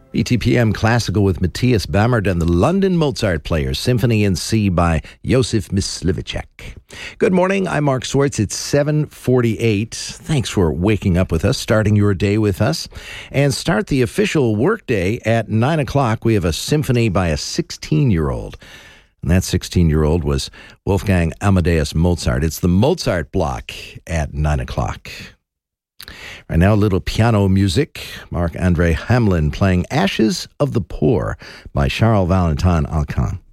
BTPM Classical with Matthias Bammert and the London Mozart Players, Symphony in C by Josef Myslivacek. Good morning, I'm Mark Swartz. It's 7:48. Thanks for waking up with us, starting your day with us. And start the official workday at 9 o'clock. We have a symphony by a 16-year-old. And that 16-year-old was Wolfgang Amadeus Mozart. It's the Mozart block at 9 o'clock. Right now, a little piano music. Marc-André Hamelin playing Ashes of the Poor by Charles Valentin Alcan.